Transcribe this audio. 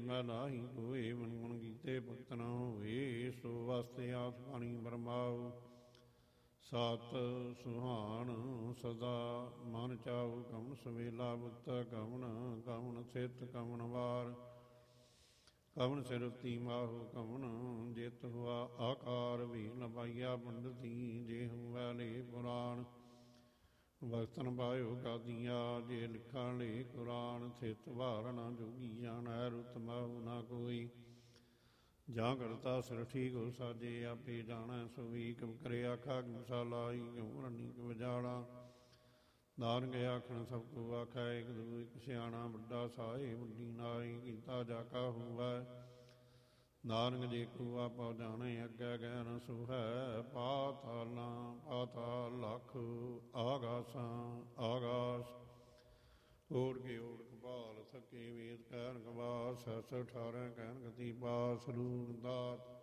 ਮੈਂ ਲਾਹੀ ਕੋਏ ਮਨ ਗੁਣ ਕੀਤੇ ਭਗਤ ਨਾ ਹੋਏ। ਸੋ ਵਾਸਤੇ ਆਸ ਬਾਣੀ ਬਰਮਾਉ ਸਤ ਸੁਹਾਣ ਸਦਾ ਮਨ ਚਾਉ। ਕਮਨ ਸਵੇਲਾ ਬੁੱਤ ਕਮਨ ਕਮਨ ਸਿੱਤ ਕਮਨ ਵਾਰ ਕਮਨ ਸਿਰਤੀ ਮਾਹੂ ਕਮਨ ਜਿਤ ਹੁਆ ਆਕਾਰ। ਵੀ ਲਵਾਈਆ ਪੰਡਤੀ ਜੇ ਹੁਆ ਲੇ ਪੁਰਾਣ ਵਕਤਨ ਪਾਇਓ ਕਾਦੀਆਂ ਜੇ ਲਿਖਾਂ ਲੇ ਕੁਰਾਨ। ਥਿਤ ਭਾਰ ਨਾ ਜੋਗੀ ਜਾਣੈ ਰੁਤ ਮਾਹੂ ਨਾ ਕੋਈ। ਜਾਂ ਕਰਤਾ ਸਿਰਠੀ ਕੋ ਸਾਜੇ ਆਪੇ ਜਾਣੈ ਸੋਈ। ਕਿਵ ਕਰੇ ਆਖਾ ਕਿਵ ਸਾਲਾਈ ਕਿਉ ਰਣੀ ਕਿਵ ਜਾਣਾ। ਨਾਨਕ ਆਖਣ ਸਭ ਕੋ ਆਖੈ ਇਕ ਦੂ ਇਕ ਸਿਆਣਾ। ਵੱਡਾ ਸਾਏ ਵੱਡੀ ਨਾਈ ਕੀਤਾ ਜਾ ਕਾ ਹੋਵੈ। ਨਾਨਕ ਜੇ ਕੋ ਆਪਾ ਜਾਣੇ ਅੱਗੇ ਗਹਿ ਨ ਸੋਹੈ। ਪਾਤਾਲਾਂ ਪਾਤਾਲ ਲਖ ਆਗਾਸਾਂ ਆਗਾਸ। ਓੜ ਕੇ ਓੜ ਕਪਾਲ ਥਕੇ ਵੇਦ ਕਹਿਨ ਕਬਾਸ। 718 ਕਹਿਨ ਗਤੀ ਪਾਸ ਰੂਪ ਦਾਤ